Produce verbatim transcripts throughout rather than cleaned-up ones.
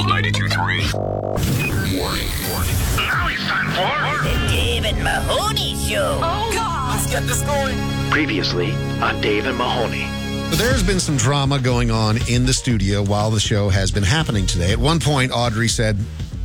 ninety-two point three. Warning, warning. Now it's time for The Dave and Mahoney Show. Oh, God. Let's get this going. Previously on Dave and Mahoney. So there's been some drama going on in the studio while the show has been happening today. At one point, Audrey said,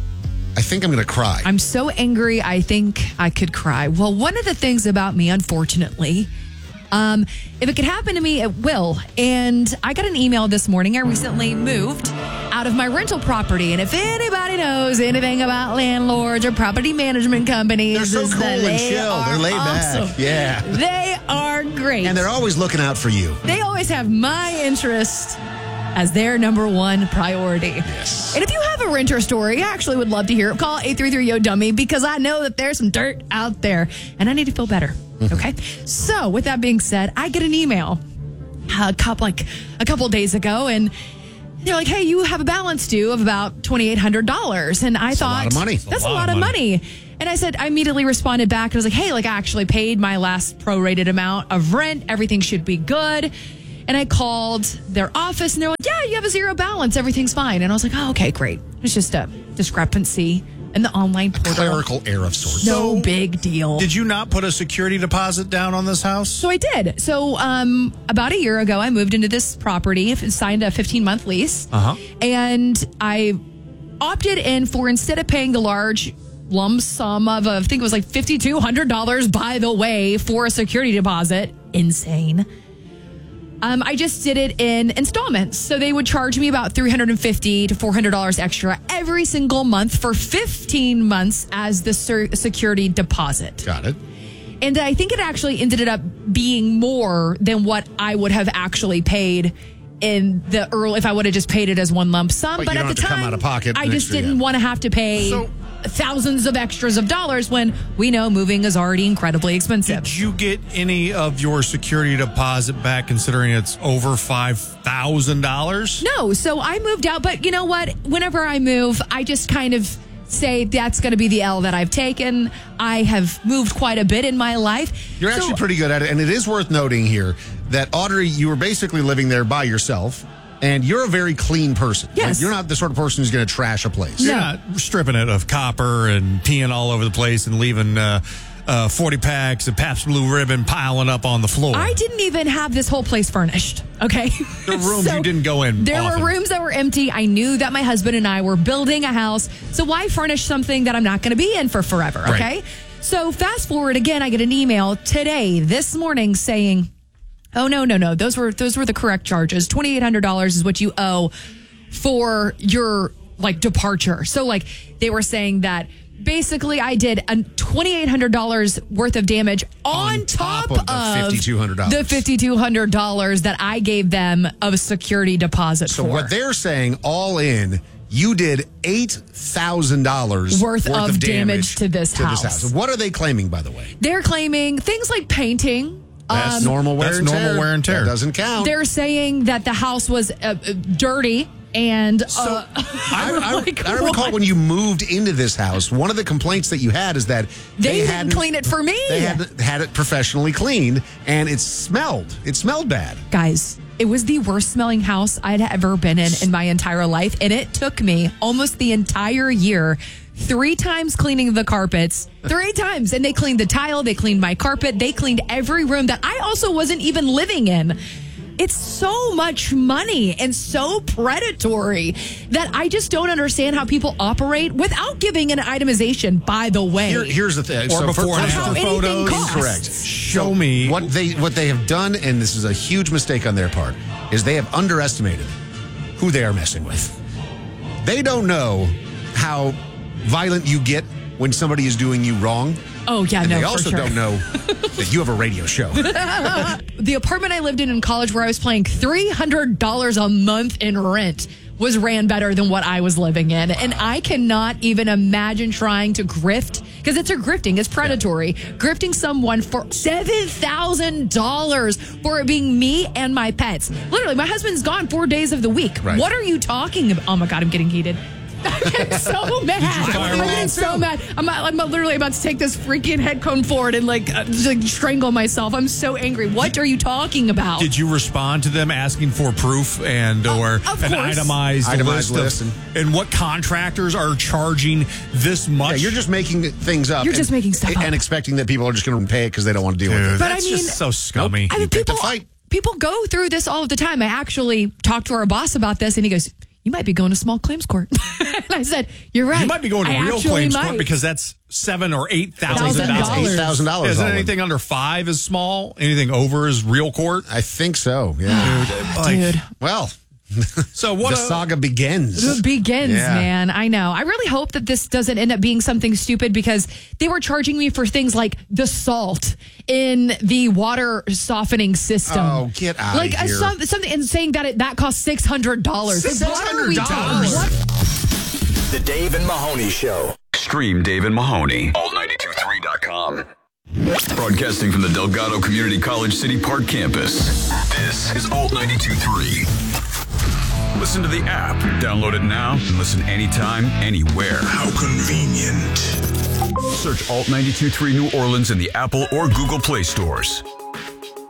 I think I'm going to cry. I'm so angry, I think I could cry. Well, one of the things about me, unfortunately, um, if it could happen to me, it will. And I got an email this morning. I recently moved out of my rental property. And if anybody knows anything about landlords or property management companies, They're so is cool that and they chill. are They're laid awesome. back. Yeah. They are great. And they're always looking out for you. They always have my interest as their number one priority. Yes. And if you have a renter story, I actually would love to hear it. Call eight three three, Y O, dummy, because I know that there's some dirt out there and I need to feel better. Okay. So with that being said, I get an email a couple, like a couple of days ago, and they're like, hey, you have a balance due of about twenty-eight hundred dollars. And I That's thought, a lot of money. that's a lot, a lot of money. money. And I said, I immediately responded back and I was like, hey, like I actually paid my last prorated amount of rent. Everything should be good. And I called their office and they're like, yeah, you have a zero balance. Everything's fine. And I was like, oh, okay, great. It's just a discrepancy in the online portal. Clerical error of sorts. No So, big deal. Did you not put a security deposit down on this house? So I did. So um, about a year ago, I moved into this property, signed a fifteen-month lease. Uh-huh. And I opted in for, instead of paying the large lump sum of, uh, I think it was like five thousand two hundred dollars, by the way, for a security deposit. Insane. Um, I just did it in installments. So they would charge me about three hundred fifty dollars to four hundred dollars extra every single month for fifteen months as the ser- security deposit. Got it. And I think it actually ended up being more than what I would have actually paid in the early, if I would have just paid it as one lump sum. But But you at don't the have to come time, out of pocket I an just extra, didn't yeah. want to have to pay So- thousands of extras of dollars when we know moving is already incredibly expensive. Did you get any of your security deposit back considering it's over five thousand dollars? No, so I moved out, but you know what? Whenever I move, I just kind of say that's going to be the L that I've taken. I have moved quite a bit in my life. You're So- actually pretty good at it. And it is worth noting here that, Audrey, you were basically living there by yourself. And you're a very clean person. Yes. Like, you're not the sort of person who's going to trash a place. You're No. not stripping it of copper and peeing all over the place and leaving uh, uh, forty packs of Pabst Blue Ribbon piling up on the floor. I didn't even have this whole place furnished, okay? The rooms So you didn't go in There often. were rooms that were empty. I knew that my husband and I were building a house. So why furnish something that I'm not going to be in for forever, okay? Right. So fast forward again, I get an email today, this morning, saying, oh, no, no, no. Those were those were the correct charges. twenty-eight hundred dollars is what you owe for your, like, departure. So, like, they were saying that basically I did a twenty-eight hundred dollars worth of damage on, On top top, of the five thousand two hundred dollars. the five thousand two hundred dollars that I gave them of a security deposit So for. what they're saying, all in, you did eight thousand dollars Worth of damage to this house. What are they claiming, by the way? They're claiming things like painting. That's um, normal wear that's and tear. normal wear and tear. That doesn't count. They're saying that the house was uh, uh, dirty and uh, I, I, like, I recall what? when you moved into this house, one of the complaints that you had is that They they, didn't hadn't clean it for me. They had had it professionally cleaned, and it smelled. It smelled bad. Guys, it was the worst smelling house I'd ever been in in my entire life. And it took me almost the entire year, three times cleaning the carpets, three times. And they cleaned the tile. They cleaned my carpet. They cleaned every room that I also wasn't even living in. It's so much money and so predatory that I just don't understand how people operate without giving an itemization, by the way. Here, here's the thing. Or So before and first- How after anything photos. costs. Correct. Show me. What they what they have done, and this is a huge mistake on their part, is they have underestimated who they are messing with. They don't know how violent you get when somebody is doing you wrong. Oh, yeah, And no, they for also sure. don't know that you have a radio show. The apartment I lived in in college where I was paying three hundred dollars a month in rent was ran better than what I was living in. Wow. And I cannot even imagine trying to grift, because it's a grifting, it's predatory, yeah. grifting someone for seven thousand dollars for it being me and my pets. Literally, my husband's gone four days of the week. Right. What are you talking about? Oh my God, I'm getting heated. I'm getting so mad. I'm getting so mad. I'm, I'm literally about to take this freaking head cone forward and like, uh, just, like strangle myself. I'm so angry. What are you talking about? Did you respond to them asking for proof and or of an course. itemized, Itemized list, list of, and what contractors are charging this much? Yeah, you're just making things up. You're and, just making stuff up. And expecting that people are just going to pay it because they don't want to deal Dude, with it. But that's I mean- just so scummy. I mean, picked a people, fight. people go through this all of the time. I actually talked to our boss about this, and he goes, "You might be going to small claims court." And I said, "You're right. You might be going to I real actually claims might. court because that's seven or eight thousand Thousand dollars. eight thousand dollars. Isn't anything under five is small? Anything over is real court? I think so. Yeah. Like, Dude, Well, So what? the a- saga begins. it begins, Yeah. man. I know. I really hope that this doesn't end up being something stupid because they were charging me for things like the salt in the water softening system. Oh, get outta like a, here. some, something and saying that it, that costs six hundred dollars. six hundred dollars? The Dave and Mahoney Show. Stream Dave and Mahoney. alt nine two three dot com. Broadcasting from the Delgado Community College City Park campus. This is Alt ninety-two point three. Listen to the app. Download it now and listen anytime, anywhere. How convenient. Search Alt ninety-two point three New Orleans in the Apple or Google Play stores.